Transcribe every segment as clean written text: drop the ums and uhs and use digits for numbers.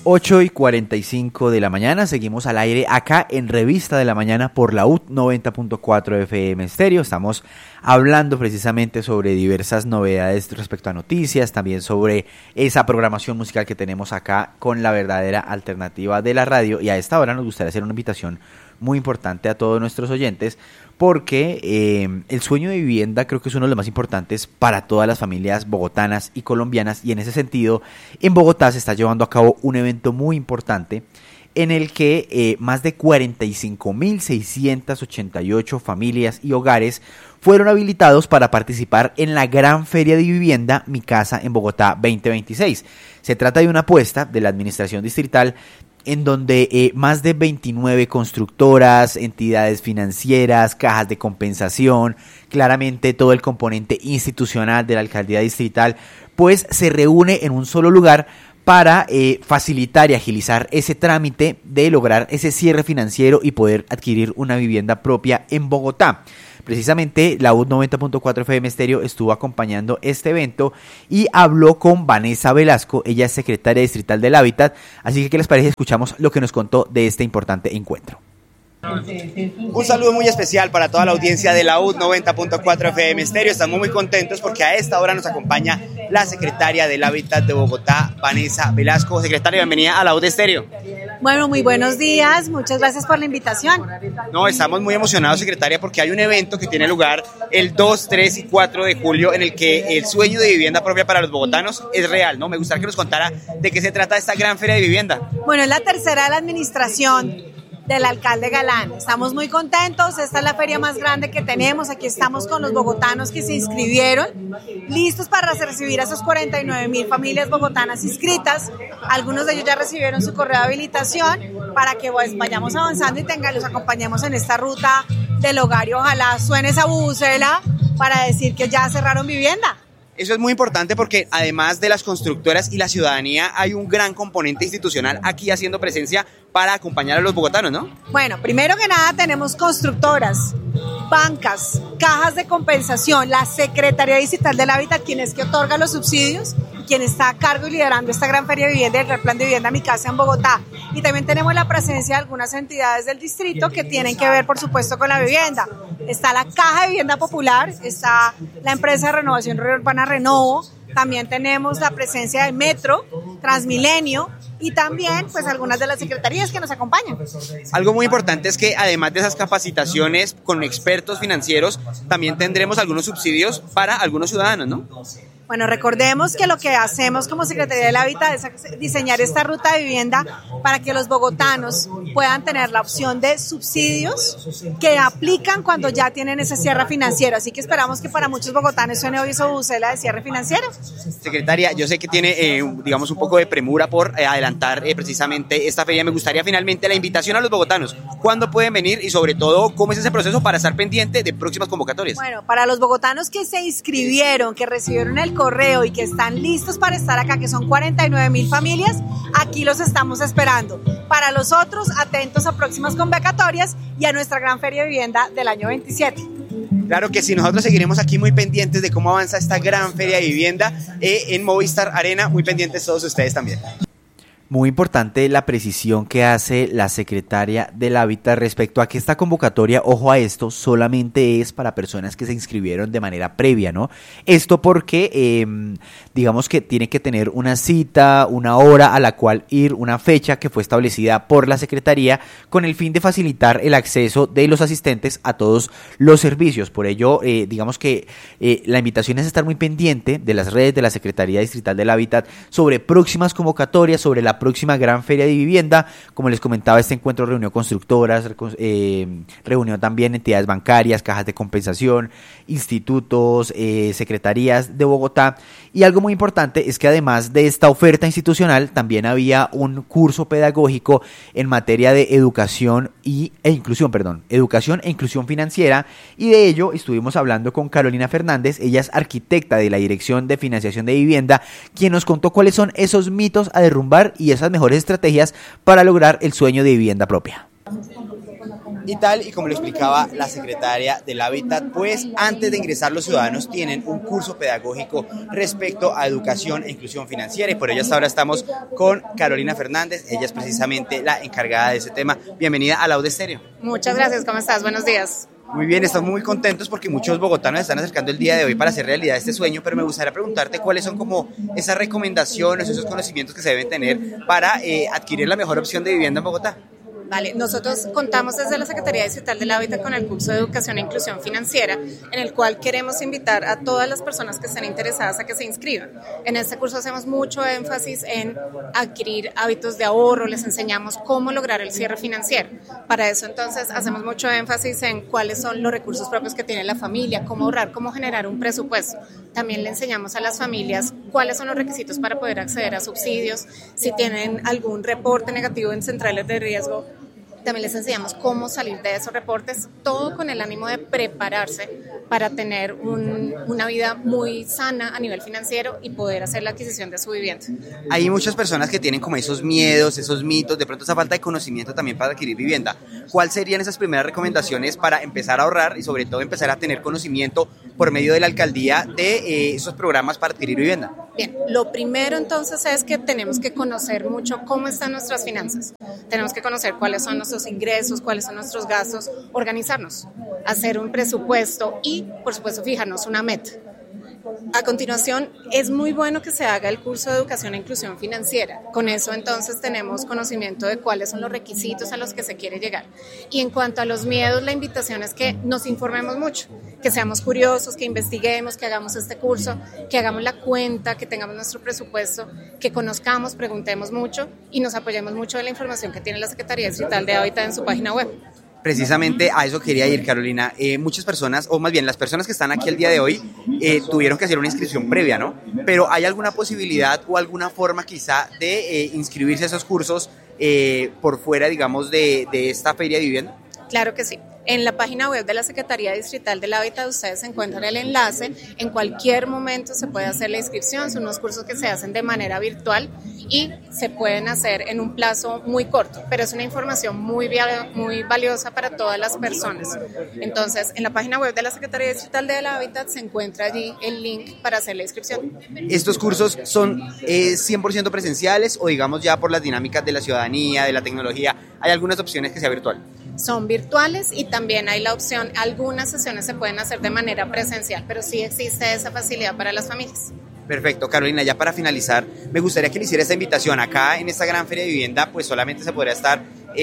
8:45 de la mañana, seguimos al aire acá en Revista de la Mañana por la UT 90.4 FM Estéreo. Estamos hablando precisamente sobre diversas novedades respecto a noticias, también sobre esa programación musical que tenemos acá con la verdadera alternativa de la radio. Y a esta hora nos gustaría hacer una invitación muy importante a todos nuestros oyentes, porque el sueño de vivienda creo que es uno de los más importantes para todas las familias bogotanas y colombianas, y en ese sentido en Bogotá se está llevando a cabo un evento muy importante en el que más de 45.688 familias y hogares fueron habilitados para participar en la Gran Feria de Vivienda Mi Casa en Bogotá 2026. Se trata de una apuesta de la Administración Distrital en donde más de 29 constructoras, entidades financieras, cajas de compensación, claramente todo el componente institucional de la alcaldía distrital, pues se reúne en un solo lugar para facilitar y agilizar ese trámite de lograr ese cierre financiero y poder adquirir una vivienda propia en Bogotá. Precisamente la UT 90.4 FM Estéreo estuvo acompañando este evento y habló con Vanessa Velasco, ella es secretaria distrital del Hábitat, así que ¿qué les parece? Escuchamos lo que nos contó de este importante encuentro. Un saludo muy especial para toda la audiencia de la UT 90.4 FM Estéreo. Estamos muy contentos porque a esta hora nos acompaña la secretaria del Hábitat de Bogotá, Vanessa Velasco. Secretaria, bienvenida a la UT Estéreo. Bueno, muy buenos días, muchas gracias por la invitación. No, estamos muy emocionados, secretaria, porque hay un evento que tiene lugar el 2, 3 y 4 de julio en el que el sueño de vivienda propia para los bogotanos es real, ¿no? Me gustaría que nos contara de qué se trata esta gran feria de vivienda. Bueno, es la tercera de la administración del alcalde Galán. Estamos muy contentos, esta es la feria más grande que tenemos, aquí estamos con los bogotanos que se inscribieron, listos para recibir a esos 49.000 familias bogotanas inscritas. Algunos de ellos ya recibieron su correo de habilitación para que pues, vayamos avanzando y los acompañemos en esta ruta del hogar y ojalá suene esa bubucela para decir que ya cerraron vivienda. Eso es muy importante porque además de las constructoras y la ciudadanía hay un gran componente institucional aquí haciendo presencia para acompañar a los bogotanos, ¿no? Bueno, primero que nada tenemos constructoras, bancas, cajas de compensación, la Secretaría Distrital del Hábitat, quien es que otorga los subsidios, quien está a cargo y liderando esta gran feria de vivienda y el Gran Plan de Vivienda Mi Casa en Bogotá. Y también tenemos la presencia de algunas entidades del distrito que tienen que ver, por supuesto, con la vivienda. Está la Caja de Vivienda Popular, está la empresa de renovación urbana Renovo, también tenemos la presencia del Metro, Transmilenio y también pues algunas de las secretarías que nos acompañan. Algo muy importante es que además de esas capacitaciones con expertos financieros, también tendremos algunos subsidios para algunos ciudadanos, ¿no? Bueno, recordemos que lo que hacemos como Secretaría del Hábitat es diseñar esta ruta de vivienda para que los bogotanos puedan tener la opción de subsidios que aplican cuando ya tienen ese cierre financiero. Así que esperamos que para muchos bogotanos suene hoy esa bucela de cierre financiero. Secretaria, yo sé que tiene, digamos, un poco de premura por adelantar precisamente esta feria. Me gustaría finalmente la invitación a los bogotanos. ¿Cuándo pueden venir y sobre todo cómo es ese proceso para estar pendiente de próximas convocatorias? Bueno, para los bogotanos que se inscribieron, que recibieron el correo y que están listos para estar acá, que son 49.000 familias, aquí los estamos esperando. Para los otros, atentos a próximas convocatorias y a nuestra gran feria de vivienda del año 27. Claro que sí, nosotros seguiremos aquí muy pendientes de cómo avanza esta gran feria de vivienda en Movistar Arena, muy pendientes todos ustedes también. Muy importante la precisión que hace la secretaria del Hábitat respecto a que esta convocatoria, ojo a esto, solamente es para personas que se inscribieron de manera previa, ¿no? Esto porque, digamos que tiene que tener una cita, una hora a la cual ir, una fecha que fue establecida por la secretaría con el fin de facilitar el acceso de los asistentes a todos los servicios. Por ello, digamos que la invitación es estar muy pendiente de las redes de la Secretaría Distrital del Hábitat sobre próximas convocatorias, sobre la próxima gran feria de vivienda. Como les comentaba, este encuentro reunió constructoras, reunió también entidades bancarias, cajas de compensación, institutos, secretarías de Bogotá. Y algo muy importante es que además de esta oferta institucional, también había un curso pedagógico en materia de educación e inclusión financiera, y de ello estuvimos hablando con Carolina Fernández. Ella es arquitecta de la Dirección de Financiación de Vivienda, quien nos contó cuáles son esos mitos a derrumbar y esas mejores estrategias para lograr el sueño de vivienda propia. Y tal y como lo explicaba la secretaria del Hábitat, pues antes de ingresar los ciudadanos tienen un curso pedagógico respecto a educación e inclusión financiera, y por ello hasta ahora estamos con Carolina Fernández, ella es precisamente la encargada de ese tema. Bienvenida a La UD Estéreo. Muchas gracias, ¿cómo estás? Buenos días. Muy bien, estamos muy contentos porque muchos bogotanos están acercando el día de hoy para hacer realidad este sueño, pero me gustaría preguntarte cuáles son como esas recomendaciones, esos conocimientos que se deben tener para adquirir la mejor opción de vivienda en Bogotá. Vale, nosotros contamos desde la Secretaría Distrital del Hábitat con el curso de Educación e Inclusión Financiera, en el cual queremos invitar a todas las personas que estén interesadas a que se inscriban. En este curso hacemos mucho énfasis en adquirir hábitos de ahorro, les enseñamos cómo lograr el cierre financiero. Para eso entonces hacemos mucho énfasis en cuáles son los recursos propios que tiene la familia, cómo ahorrar, cómo generar un presupuesto. También le enseñamos a las familias cuáles son los requisitos para poder acceder a subsidios, si tienen algún reporte negativo en centrales de riesgo. También les enseñamos cómo salir de esos reportes, todo con el ánimo de prepararse para tener una vida muy sana a nivel financiero y poder hacer la adquisición de su vivienda. Hay muchas personas que tienen como esos miedos, esos mitos, de pronto esa falta de conocimiento también para adquirir vivienda. ¿Cuáles serían esas primeras recomendaciones para empezar a ahorrar y sobre todo empezar a tener conocimiento por medio de la alcaldía de esos programas para adquirir vivienda? Bien, lo primero entonces es que tenemos que conocer mucho cómo están nuestras finanzas. Tenemos que conocer cuáles son nuestros ingresos, cuáles son nuestros gastos, organizarnos, hacer un presupuesto y, por supuesto, fijarnos una meta. A continuación, es muy bueno que se haga el curso de Educación e Inclusión Financiera. Con eso, entonces, tenemos conocimiento de cuáles son los requisitos a los que se quiere llegar. Y en cuanto a los miedos, la invitación es que nos informemos mucho, que seamos curiosos, que investiguemos, que hagamos este curso, que hagamos la cuenta, que tengamos nuestro presupuesto, que conozcamos, preguntemos mucho y nos apoyemos mucho en la información que tiene la Secretaría Distrital de Hábitat en su página web. Precisamente a eso quería ir, Carolina. Muchas personas, o más bien las personas que están aquí el día de hoy, tuvieron que hacer una inscripción previa, ¿no? Pero ¿hay alguna posibilidad o alguna forma quizá de inscribirse a esos cursos por fuera, digamos, de esta feria de vivienda? Claro que sí. En la página web de la Secretaría Distrital del Hábitat ustedes encuentran el enlace, en cualquier momento se puede hacer la inscripción, son unos cursos que se hacen de manera virtual y se pueden hacer en un plazo muy corto, pero es una información muy valiosa para todas las personas. Entonces, en la página web de la Secretaría Distrital del Hábitat se encuentra allí el link para hacer la inscripción. ¿Estos cursos son 100% presenciales o digamos ya por las dinámicas de la ciudadanía, de la tecnología, hay algunas opciones que sea virtual? Son virtuales y también hay la opción, algunas sesiones se pueden hacer de manera presencial, pero sí existe esa facilidad para las familias. Perfecto, Carolina, ya para finalizar, me gustaría que le hiciera esta invitación. Acá en esta gran feria de vivienda, pues solamente se podrá estar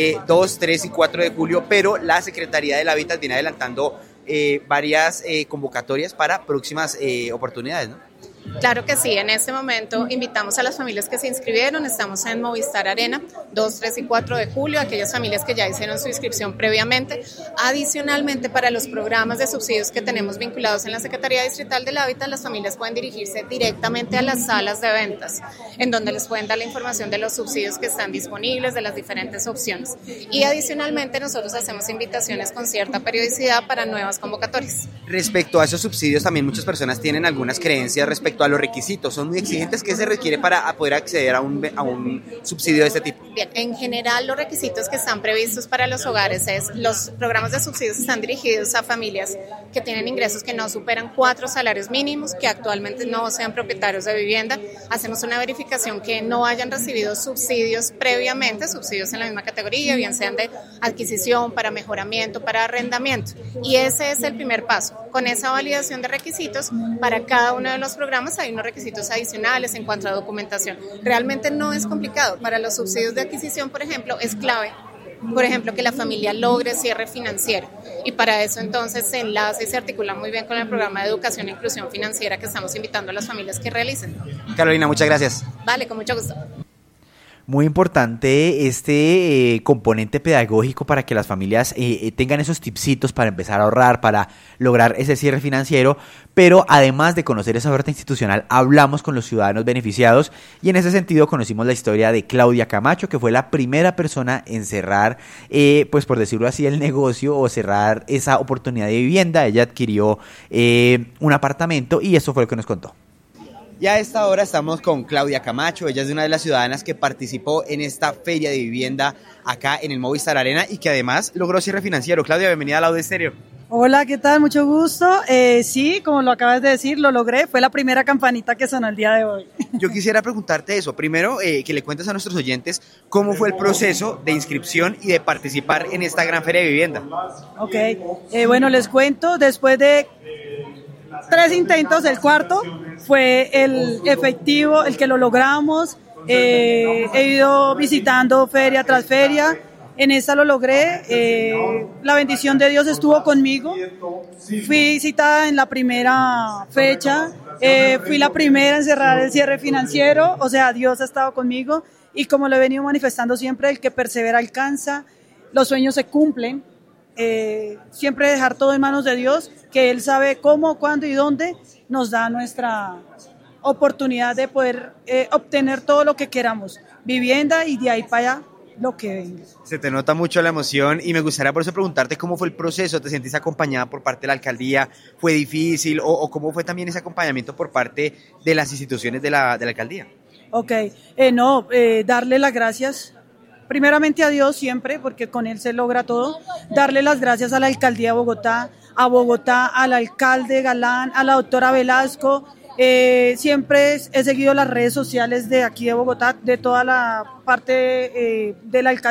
2, 3 y 4 de julio, pero la Secretaría del Hábitat viene adelantando varias convocatorias para próximas oportunidades, ¿no? Claro que sí, en este momento invitamos a las familias que se inscribieron, estamos en Movistar Arena, 2, 3 y 4 de julio, aquellas familias que ya hicieron su inscripción previamente. Adicionalmente, para los programas de subsidios que tenemos vinculados en la Secretaría Distrital del Hábitat, las familias pueden dirigirse directamente a las salas de ventas, en donde les pueden dar la información de los subsidios que están disponibles, de las diferentes opciones. Y adicionalmente, nosotros hacemos invitaciones con cierta periodicidad para nuevas convocatorias. Respecto a esos subsidios, también muchas personas tienen algunas creencias respecto a los requisitos. ¿Son muy exigentes? ¿Qué se requiere para poder acceder a un subsidio de este tipo? Bien, en general los requisitos que están previstos para los hogares los programas de subsidios están dirigidos a familias que tienen ingresos que no superan 4 salarios mínimos, que actualmente no sean propietarios de vivienda. Hacemos una verificación que no hayan recibido subsidios previamente, subsidios en la misma categoría, bien sean de adquisición, para mejoramiento, para arrendamiento. Y ese es el primer paso. Con esa validación de requisitos, para cada uno de los programas hay unos requisitos adicionales en cuanto a documentación. Realmente no es complicado. Para los subsidios de adquisición, por ejemplo, es clave, por ejemplo, que la familia logre cierre financiero. Y para eso entonces se enlaza y se articula muy bien con el programa de Educación e Inclusión Financiera que estamos invitando a las familias que realicen. Carolina, muchas gracias. Vale, con mucho gusto. Muy importante este componente pedagógico para que las familias tengan esos tipsitos para empezar a ahorrar, para lograr ese cierre financiero, pero además de conocer esa oferta institucional, hablamos con los ciudadanos beneficiados y en ese sentido conocimos la historia de Claudia Camacho, que fue la primera persona en cerrar, pues por decirlo así, el negocio o cerrar esa oportunidad de vivienda. Ella adquirió un apartamento y eso fue lo que nos contó. Y a esta hora estamos con Claudia Camacho, ella es una de las ciudadanas que participó en esta feria de vivienda acá en el Movistar Arena y que además logró cierre financiero. Claudia, bienvenida a la Audio Estéreo. Hola, ¿qué tal? Mucho gusto. Sí, como lo acabas de decir, lo logré. Fue la primera campanita que sonó el día de hoy. Yo quisiera preguntarte eso. Primero, que le cuentes a nuestros oyentes cómo fue el proceso de inscripción y de participar en esta gran feria de vivienda. Ok, bueno, les cuento, después de 3 intentos, el cuarto fue el efectivo, el que lo logramos. He ido visitando feria tras feria. En esta lo logré, la bendición de Dios estuvo conmigo, fui citada en la primera fecha, fui la primera en cerrar el cierre financiero, o sea, Dios ha estado conmigo y como lo he venido manifestando siempre, el que persevera alcanza, los sueños se cumplen, siempre dejar todo en manos de Dios, que Él sabe cómo, cuándo y dónde nos da nuestra oportunidad de poder obtener todo lo que queramos, vivienda y de ahí para allá. Lo que venga. Se te nota mucho la emoción y me gustaría por eso preguntarte cómo fue el proceso, ¿te sentiste acompañada por parte de la alcaldía? ¿Fue difícil o cómo fue también ese acompañamiento por parte de las instituciones de la alcaldía? Ok, darle las gracias primeramente a Dios siempre, porque con Él se logra todo, darle las gracias a la alcaldía de Bogotá, al alcalde Galán, a la doctora Velasco. Siempre he seguido las redes sociales de aquí de Bogotá, de toda la parte de la alcaldía.